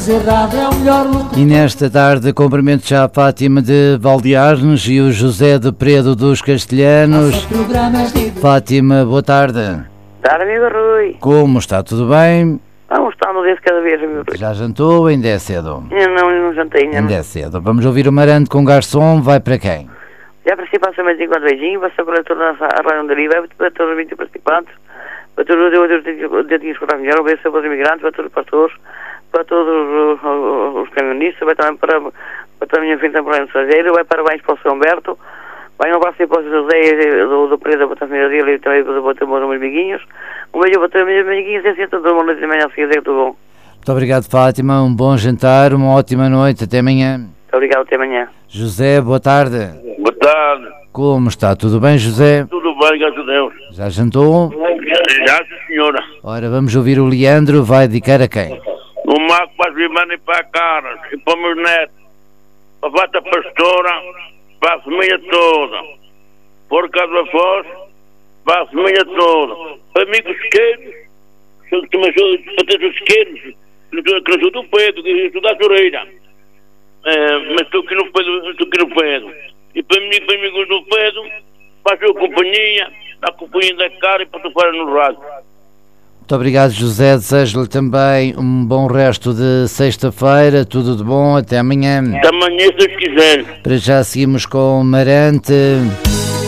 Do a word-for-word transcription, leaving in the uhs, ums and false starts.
vezes errado é o melhor locutor. E nesta tarde cumprimento já a Fátima de Valdearnes e o José de Predo dos Castelhanos. Fátima, boa tarde. Boa tarde, amigo Rui. Como está? Tudo bem? Vamos estar no desse cada vez, amigo Rui. Já jantou ou ainda é cedo? Eu não, eu não jantei ainda. Ainda é cedo. Vamos ouvir o Marante com garçom. Vai para quem? Já participaste também de enquanto beijinho, vai ser para toda a Rádio Deriva, para todos os vinte participantes, para todos os dentinhos para a mulher, para todos os imigrantes, para todos os pastores, para todos os, os camionistas, vai também para, para toda a minha filha temporária no estrangeiro, vai parabéns para o Sr. Humberto, vai um abraço para o José do, do Preto, para a família dele e também para os meus amiguinhos. Um beijo para todos os meus amiguinhos e assim todo mundo de manhã a seguir, tudo bom. Muito obrigado, Fátima. Um bom jantar, uma ótima noite. Até amanhã. Muito obrigado, até amanhã. José, boa tarde. Boa tarde. Como está? Tudo bem, José? Tudo bem, graças a Deus. Já jantou? Já, senhora. Ora, vamos ouvir o Leandro. Vai dedicar a quem? O Marco para as irmãs e para a Caras e para os meus netos. Para a Vata Pastora, para a família toda. Por Casa Foz, para a família toda. Amigos queiros, para ter os queiros, que não sou do Pedro, que sou da Soreira. É, mas estou aqui no Pedro, estou aqui no Pedro. E para mim, para amigos do Pedro, para a sua companhia, a companhia da cara e para tu fora no rádio. Muito obrigado, José. Desejo-lhe também um bom resto de sexta-feira. Tudo de bom. Até amanhã. Até amanhã, se Deus quiser. Para já seguimos com o Marante.